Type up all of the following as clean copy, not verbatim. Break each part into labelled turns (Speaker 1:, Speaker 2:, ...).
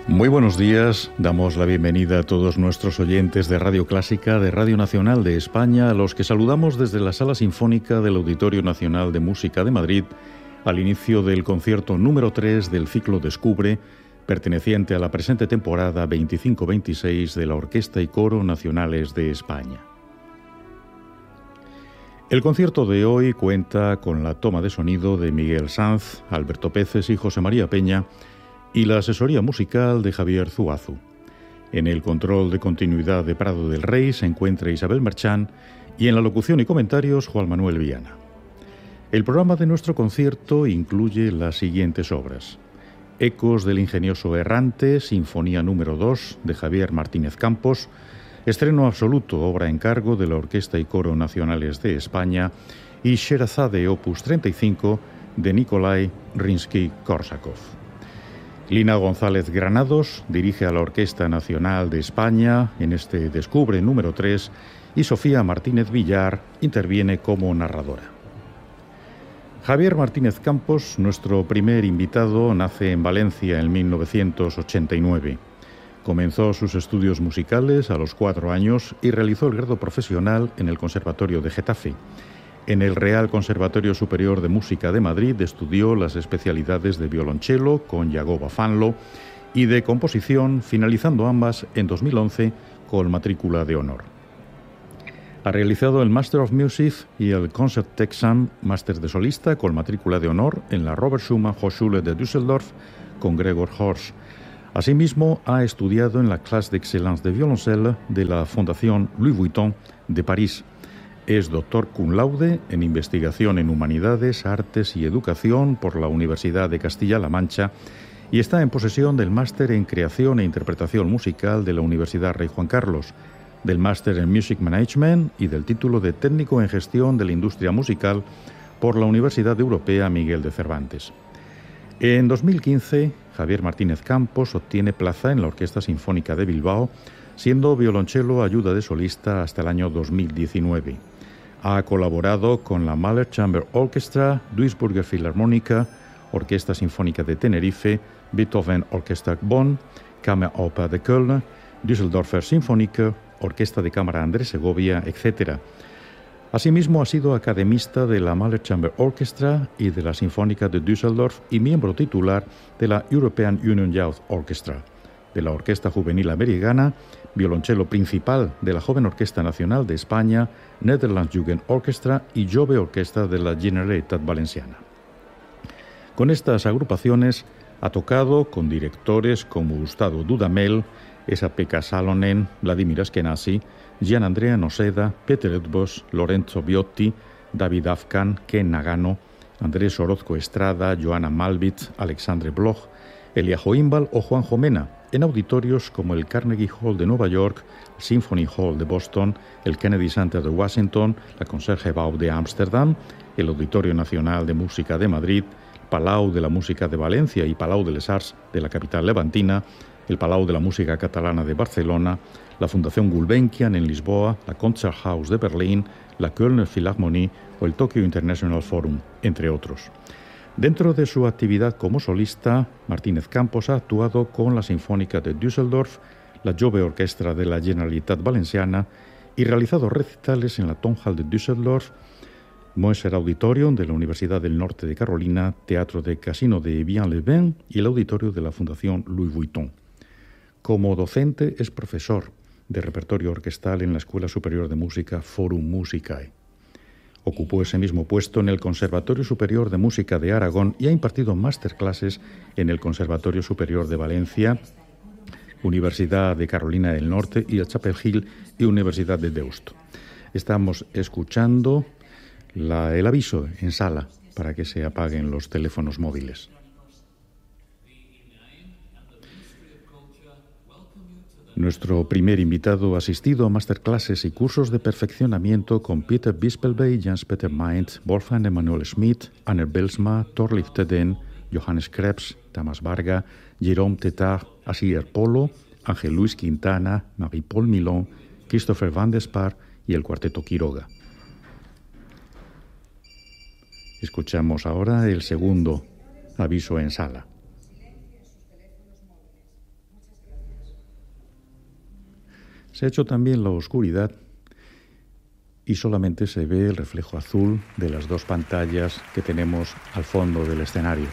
Speaker 1: Muy buenos días, damos la bienvenida a todos nuestros oyentes de Radio Clásica, de Radio Nacional de España, a los que saludamos desde la Sala Sinfónica del Auditorio Nacional de Música de Madrid, al inicio del concierto número 3 del ciclo Descubre, perteneciente a la presente temporada 25-26 de la Orquesta y Coro Nacionales de España. El concierto de hoy cuenta con la toma de sonido de Miguel Sanz, Alberto Peces y José María Peña, y la asesoría musical de Javier Zuazu. En el control de continuidad de Prado del Rey se encuentra Isabel Marchán y en la locución y comentarios Juan Manuel Viana. El programa de nuestro concierto incluye las siguientes obras: Ecos del ingenioso errante, Sinfonía número 2 de Javier Martínez Campos, estreno absoluto, obra a encargo de la Orquesta y Coro Nacionales de España, y Sherazade Opus 35 de Nikolai Rimsky-Korsakov. Lina González Granados dirige a la Orquesta Nacional de España en este Descubre número 3 y Sofía Martínez Villar interviene como narradora. Javier Martínez Campos, nuestro primer invitado, nace en Valencia en 1989. Comenzó sus estudios musicales a los 4 años y realizó el grado profesional en el Conservatorio de Getafe. En el Real Conservatorio Superior de Música de Madrid estudió las especialidades de violonchelo con Yagoba Fanlo y de composición, finalizando ambas en 2011 con matrícula de honor. Ha realizado el Master of Music y el Concertexamen Máster de Solista con matrícula de honor en la Robert Schumann Hochschule de Düsseldorf con Gregor Horsch. Asimismo, ha estudiado en la Classe d'Excellence de Violoncelle de la Fundación Louis Vuitton de París. Es doctor cum laude en Investigación en Humanidades, Artes y Educación por la Universidad de Castilla-La Mancha y está en posesión del Máster en Creación e Interpretación Musical de la Universidad Rey Juan Carlos, del Máster en Music Management y del título de Técnico en Gestión de la Industria Musical por la Universidad Europea Miguel de Cervantes. En 2015, Javier Martínez Campos obtiene plaza en la Orquesta Sinfónica de Bilbao, siendo violonchelo ayuda de solista hasta el año 2019. Ha colaborado con la Mahler Chamber Orchestra, Duisburger Philharmonica, Orquesta Sinfónica de Tenerife, Beethoven Orchestra Bonn, Kammeroper de Köln, Düsseldorfer Sinfoniker, Orquesta de Cámara Andrés Segovia, etc. Asimismo, ha sido academista de la Mahler Chamber Orchestra y de la Sinfónica de Düsseldorf y miembro titular de la European Union Youth Orchestra, de la Orquesta Juvenil Americana, violonchelo principal de la Joven Orquesta Nacional de España, Netherlands Jugend Orchestra y Jove Orquesta de la Generalitat Valenciana. Con estas agrupaciones ha tocado con directores como Gustavo Dudamel, Esa-Pekka Salonen, Vladimir Ashkenazy, Gian Andrea Noseda, Peter Edbos, Lorenzo Biotti, David Afkan, Ken Nagano, Andrés Orozco Estrada, Joanna Malvitz, Alexandre Bloch, Eliajo Imbal o Juanjo Mena, en auditorios como el Carnegie Hall de Nueva York, el Symphony Hall de Boston, el Kennedy Center de Washington, la Concertgebouw de Ámsterdam, el Auditorio Nacional de Música de Madrid, Palau de la Música de Valencia y Palau de les Arts de la capital levantina, el Palau de la Música Catalana de Barcelona, la Fundación Gulbenkian en Lisboa, la Concerthaus de Berlín, la Kölner Philharmonie o el Tokyo International Forum, entre otros. Dentro de su actividad como solista, Martínez Campos ha actuado con la Sinfónica de Düsseldorf, la Jove Orquestra de la Generalitat Valenciana y realizado recitales en la Tonhalle de Düsseldorf, Moser Auditorium de la Universidad del Norte de Carolina, Teatro de Casino de Evian-les-Bains y el Auditorio de la Fundación Louis Vuitton. Como docente es profesor de repertorio orquestal en la Escuela Superior de Música Forum Musicae. Ocupó ese mismo puesto en el Conservatorio Superior de Música de Aragón y ha impartido masterclasses en el Conservatorio Superior de Valencia, Universidad de Carolina del Norte y el Chapel Hill y Universidad de Deusto. Estamos escuchando el aviso en sala para que se apaguen los teléfonos móviles. Nuestro primer invitado ha asistido a masterclasses y cursos de perfeccionamiento con Peter Bispelbey, Jens-Peter Mind, Wolfgang Emanuel Schmidt, Anne Belsma, Thorleif Teden, Johannes Krebs, Tamas Varga, Jérôme Tétart, Asier Polo, Ángel Luis Quintana, Marie-Paul Milon, Christopher Van der Spar y el Cuarteto Quiroga. Escuchamos ahora el segundo aviso en sala. Se ha hecho también la oscuridad y solamente se ve el reflejo azul de las dos pantallas que tenemos al fondo del escenario.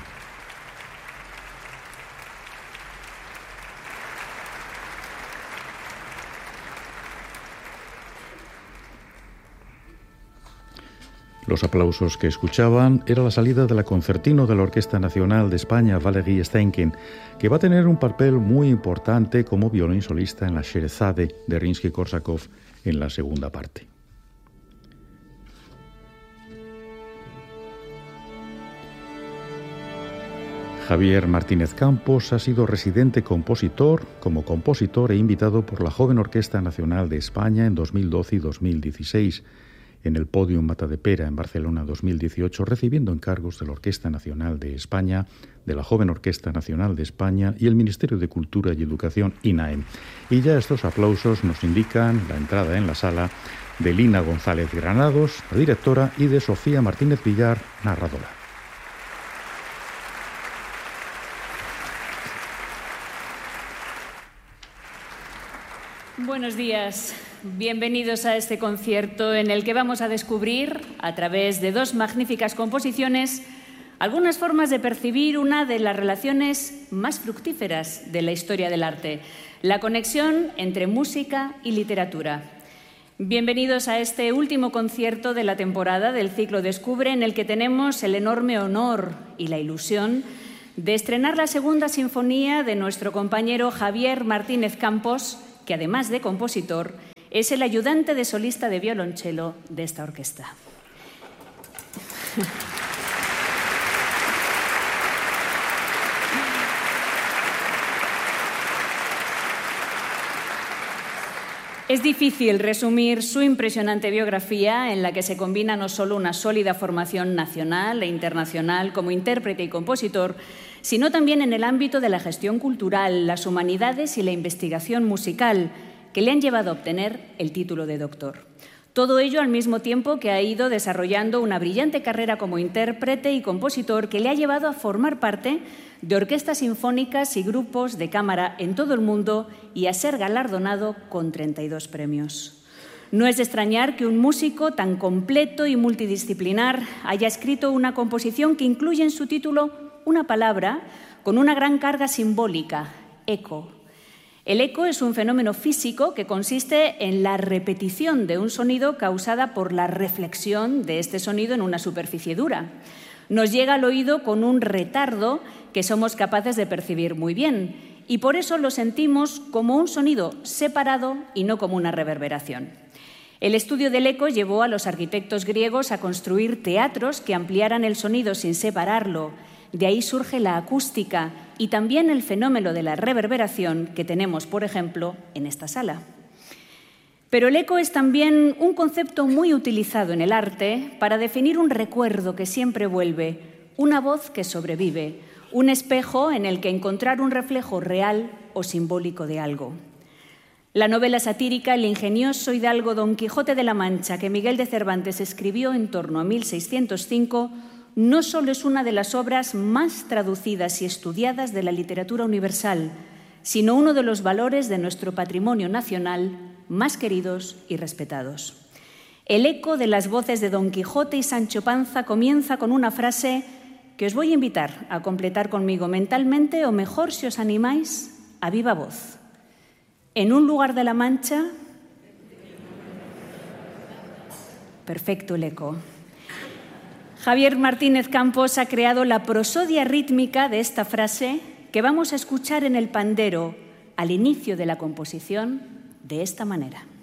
Speaker 1: Los aplausos que escuchaban era la salida de la concertino de la Orquesta Nacional de España, Valerie Steinken, que va a tener un papel muy importante como violín solista en la Sherezade de Rimsky-Korsakov en la segunda parte. Javier Martínez Campos ha sido residente compositor, como compositor e invitado por la Joven Orquesta Nacional de España en 2012 y 2016, en el Podium Matadepera en Barcelona 2018, recibiendo encargos de la Orquesta Nacional de España, de la Joven Orquesta Nacional de España y el Ministerio de Cultura y Educación, INAEM. Y ya estos aplausos nos indican la entrada en la sala de Lina González Granados, la directora, y de Sofía Martínez Villar, narradora.
Speaker 2: Buenos días, bienvenidos a este concierto en el que vamos a descubrir, a través de dos magníficas composiciones, algunas formas de percibir una de las relaciones más fructíferas de la historia del arte, la conexión entre música y literatura. Bienvenidos a este último concierto de la temporada del ciclo Descubre, en el que tenemos el enorme honor y la ilusión de estrenar la segunda sinfonía de nuestro compañero Javier Martínez Campos, que además de compositor, es el ayudante de solista de violonchelo de esta orquesta. Es difícil resumir su impresionante biografía, en la que se combina no solo una sólida formación nacional e internacional como intérprete y compositor, sino también en el ámbito de la gestión cultural, las humanidades y la investigación musical, que le han llevado a obtener el título de doctor. Todo ello al mismo tiempo que ha ido desarrollando una brillante carrera como intérprete y compositor, que le ha llevado a formar parte de orquestas sinfónicas y grupos de cámara en todo el mundo y a ser galardonado con 32 premios. No es de extrañar que un músico tan completo y multidisciplinar haya escrito una composición que incluye en su título una palabra con una gran carga simbólica: eco. El eco es un fenómeno físico que consiste en la repetición de un sonido causada por la reflexión de este sonido en una superficie dura. Nos llega al oído con un retardo que somos capaces de percibir muy bien, y por eso lo sentimos como un sonido separado y no como una reverberación. El estudio del eco llevó a los arquitectos griegos a construir teatros que ampliaran el sonido sin separarlo. De ahí surge la acústica y también el fenómeno de la reverberación que tenemos, por ejemplo, en esta sala. Pero el eco es también un concepto muy utilizado en el arte para definir un recuerdo que siempre vuelve, una voz que sobrevive, un espejo en el que encontrar un reflejo real o simbólico de algo. La novela satírica El ingenioso hidalgo Don Quijote de la Mancha, que Miguel de Cervantes escribió en torno a 1605, no solo es una de las obras más traducidas y estudiadas de la literatura universal, sino uno de los valores de nuestro patrimonio nacional más queridos y respetados. El eco de las voces de Don Quijote y Sancho Panza comienza con una frase que os voy a invitar a completar conmigo mentalmente, o mejor, si os animáis, a viva voz. En un lugar de la Mancha... Perfecto el eco. Javier Martínez Campos ha creado la prosodia rítmica de esta frase, que vamos a escuchar en el pandero al inicio de la composición de esta manera.